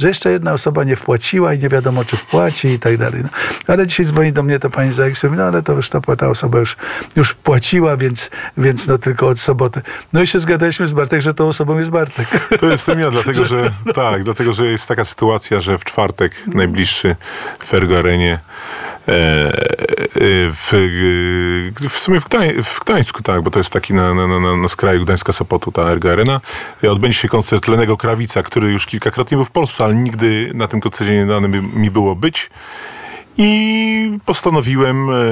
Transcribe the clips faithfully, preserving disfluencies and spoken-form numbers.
że jeszcze jedna osoba nie wpłaciła i nie wiadomo, czy wpłaci i tak dalej. No, ale dzisiaj dzwoni do mnie to pani z A X-u, no ale to już ta, ta osoba już, już wpłaciła, więc, więc no tylko od soboty. No i się zgadaliśmy z Bartek, że tą osobą jest Bartek. To jestem ja, dlatego że tak, dlatego że jest taka sytuacja, że w czwartek najbliższy w Ergo Arenie w, w sumie w, Gdań, w Gdańsku, tak, bo to jest taki na, na, na, na skraju Gdańska-Sopotu, ta Ergo Arena. Odbędzie się koncert Lennego Krawica, który już kilkakrotnie był w Polsce, ale nigdy na tym koncercie nie dane mi było być. I postanowiłem e,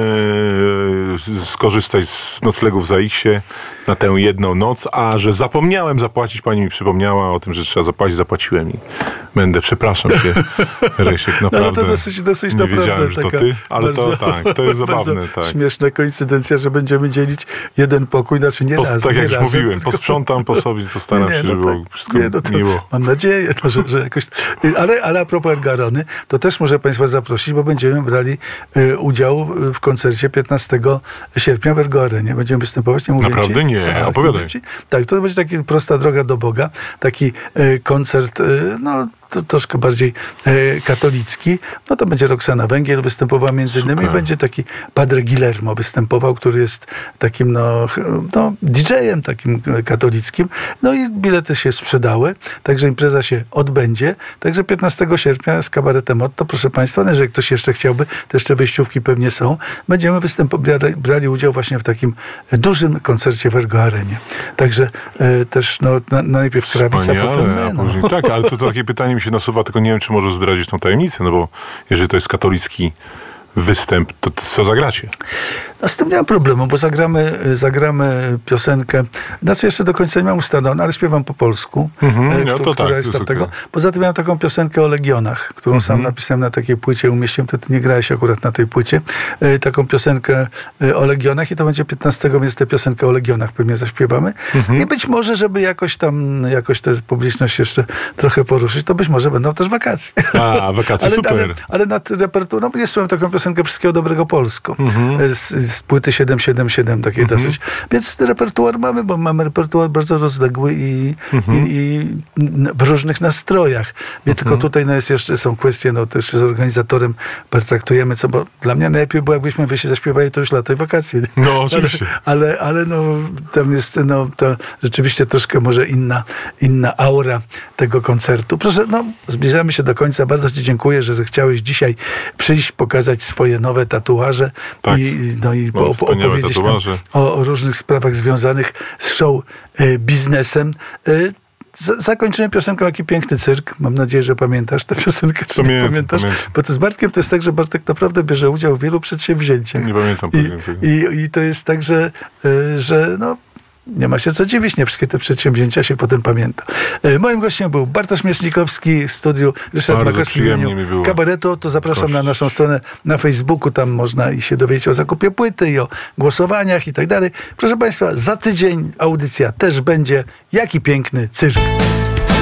skorzystać z noclegów za X-ie na tę jedną noc, a że zapomniałem zapłacić, pani mi przypomniała o tym, że trzeba zapłacić, zapłaciłem i będę, przepraszam cię, Rysiek, naprawdę. No, ale to dosyć, dosyć nie naprawdę wiedziałem, że to ty, ale bardzo, to tak, to jest zabawne. Tak. Śmieszna koincydencja, że będziemy dzielić jeden pokój, znaczy nie Pos, razem. Tak jak nie już razem, mówiłem, tylko... posprzątam po sobie, postaram nie, się, no żeby tak, było wszystko nie, no to miło. Mam nadzieję, no, że, że jakoś... Ale, ale a propos Ergo Areny, to też muszę państwa zaprosić, bo będziemy brali y, udział w koncercie piętnastego sierpnia w Ergo Arenie. Będziemy występować, nie mówię Naprawdę ci? nie, tak, opowiadaj. Tak, to będzie taka prosta droga do Boga, taki y, koncert, y, no to troszkę bardziej e, katolicki, no to będzie Roxana Węgiel występowała między innymi. Super. I będzie taki Padre Guillermo występował, który jest takim no, no D J-em takim katolickim. No i bilety się sprzedały, także impreza się odbędzie. Także piętnastego sierpnia z kabaretem Otto, proszę państwa, no, jeżeli ktoś jeszcze chciałby, to jeszcze wejściówki pewnie są. Będziemy występ- brali, brali udział właśnie w takim dużym koncercie w Ergo Arenie. Także e, też no, na, najpierw Krawica, potem my. A No. później, tak, ale to, to takie pytanie mi się nasuwa, tylko nie wiem, czy możesz zdradzić tą tajemnicę, no bo jeżeli to jest katolicki występ, to co zagracie? No z tym nie ma problemu, bo zagramy, zagramy piosenkę, znaczy jeszcze do końca nie mam ustalone, ale śpiewam po polsku, Mhm, e, no któ- to która tak, jest to tam jest tego. okej. Poza tym miałem taką piosenkę o Legionach, którą sam napisałem na takiej płycie, umieściłem, to ty nie grałeś akurat na tej płycie, e, taką piosenkę e, o Legionach i to będzie piętnastego, więc tę piosenkę o Legionach pewnie zaśpiewamy. I być może, żeby jakoś tam, jakoś tę publiczność jeszcze trochę poruszyć, to być może będą też wakacje. A, wakacje, ale, super. Ale, ale nad repertuarem, no jeszcze mam taką piosenkę Wszystkiego Dobrego Polsko. Z, z płyty siedem siedem siedem, takiej dosyć. Więc repertuar mamy, bo mamy repertuar bardzo rozległy i, i, i w różnych nastrojach. Nie tylko tutaj no jest jeszcze, są kwestie, no też z organizatorem pertraktujemy, co, bo dla mnie najlepiej było, jakbyśmy wy się zaśpiewali, to już lato i wakacje. No, oczywiście. Ale, ale, ale no, tam jest no, to rzeczywiście troszkę może inna, inna aura tego koncertu. Proszę, no, zbliżamy się do końca. Bardzo ci dziękuję, że chciałeś dzisiaj przyjść, pokazać swoje nowe tatuaże Tak. i, no, i Mam po, wspaniałe opowiedzieć nam tatuaże. o, o różnych sprawach związanych z show e, biznesem. E, z- Zakończyłem piosenką Jaki piękny cyrk. Mam nadzieję, że pamiętasz tę piosenkę, czy nie Pamiętam, pamiętasz? pamiętam. Bo to z Bartkiem to jest tak, że Bartek naprawdę bierze udział w wielu przedsięwzięciach. Nie pamiętam I, pewnie tego. i, I to jest tak, że, y, że no, nie ma się co dziwić, nie wszystkie te przedsięwzięcia się potem pamięta. Y, Moim gościem był Bartosz Miesznikowski w studiu Ryszard Bardzo Makowski w przyjemnie imieniu mi było. Kabaretu. To zapraszam Gość. na naszą stronę na Facebooku, tam można i się dowiedzieć o zakupie płyty i o głosowaniach i tak dalej. Proszę Państwa, za tydzień audycja też będzie Jaki piękny cyrk.